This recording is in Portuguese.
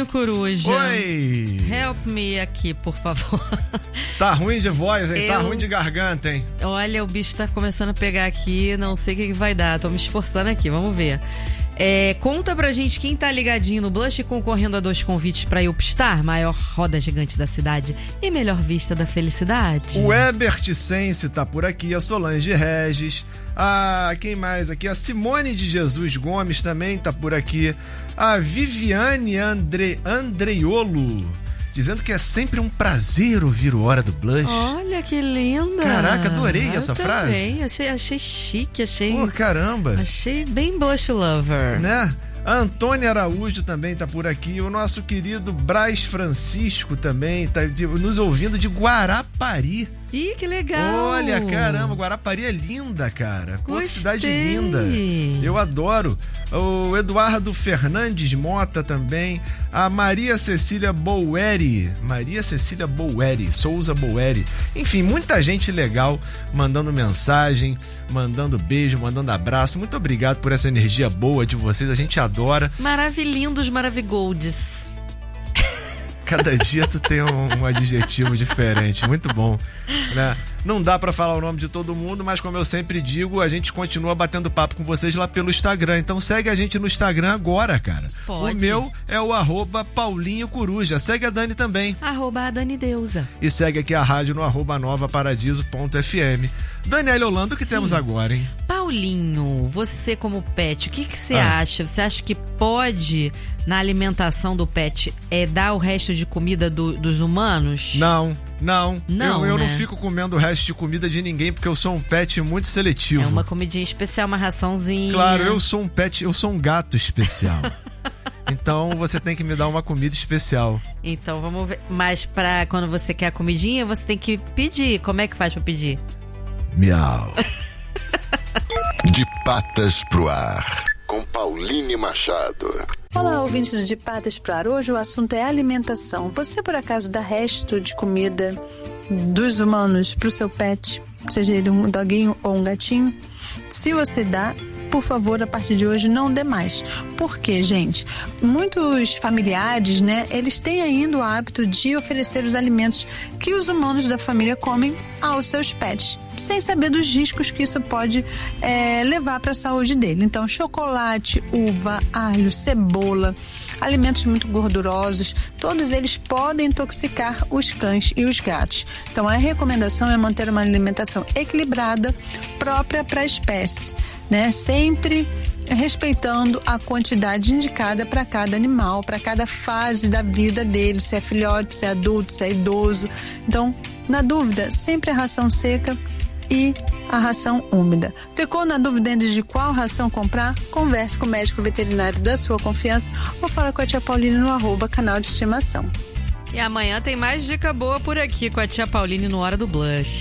Paulinho Coruja. Oi! Help me aqui, por favor. Tá ruim de voz, hein? Tá ruim de garganta, hein? Olha, o bicho tá começando a pegar aqui, não sei o que vai dar. Tô me esforçando aqui, vamos ver. Conta pra gente quem tá ligadinho no Blush concorrendo a 2 convites pra Upstar, maior roda gigante da cidade e melhor vista da felicidade. O Ebert Sense tá por aqui, a Solange Regis, quem mais aqui? A Simone de Jesus Gomes também tá por aqui, a Viviane Andreiolo, dizendo que é sempre um prazer ouvir o Hora do Blush. Olha que linda! Caraca, adorei essa frase. Achei chique, achei... Pô, caramba! Achei bem Blush Lover. Né? A Antônia Araújo também tá por aqui. O nosso querido Braz Francisco também tá nos ouvindo de Guarapari. Ih, que legal! Olha, caramba, Guarapari é linda, cara. Pô, que cidade linda. Eu adoro. O Eduardo Fernandes Mota também. A Maria Cecília Boueri. Souza Boueri. Enfim, muita gente legal mandando mensagem, mandando beijo, mandando abraço. Muito obrigado por essa energia boa de vocês. A gente adora. Maravilindos, maravigoldes. Cada dia tu tem um adjetivo diferente, muito bom, né? Não dá pra falar o nome de todo mundo, mas como eu sempre digo, a gente continua batendo papo com vocês lá pelo Instagram. Então segue a gente no Instagram agora, cara. Pode. O meu é o @Paulinho Coruja. Segue a Dani também. @DaniDeusa. E segue aqui a rádio no @novaparadiso.fm. Daniela Holanda, o que temos agora, hein? Paulinho, você como pet, o que você acha? Você acha que pode, na alimentação do pet, dar o resto de comida dos humanos? Não. Eu né? não fico comendo o resto de comida de ninguém, porque eu sou um pet muito seletivo. É uma comidinha especial, uma raçãozinha. Claro, eu sou um pet, eu sou um gato especial. Então você tem que me dar uma comida especial. Então vamos ver. Mas quando você quer a comidinha, você tem que pedir. Como é que faz pra pedir? Miau. De patas pro ar, com Pauline Machado. Olá, ouvintes de Patas pro Ar. Hoje o assunto é alimentação. Você, por acaso, dá resto de comida dos humanos pro seu pet? Seja ele um doguinho ou um gatinho? Se você dá, por favor, a partir de hoje não dê mais. Por quê, gente? Muitos familiares, né, eles têm ainda o hábito de oferecer os alimentos que os humanos da família comem aos seus pets, sem saber dos riscos que isso pode levar para a saúde dele. Então, chocolate, uva, alho, cebola, alimentos muito gordurosos, todos eles podem intoxicar os cães e os gatos. Então, a recomendação é manter uma alimentação equilibrada, própria para a espécie, né? Sempre respeitando a quantidade indicada para cada animal, para cada fase da vida dele, se é filhote, se é adulto, se é idoso. Então, na dúvida, sempre a ração seca e a ração úmida. Ficou na dúvida ainda de qual ração comprar? Converse com o médico veterinário da sua confiança ou fala com a tia Pauline no @canal de estimação. E amanhã tem mais dica boa por aqui com a tia Pauline no Hora do Blush.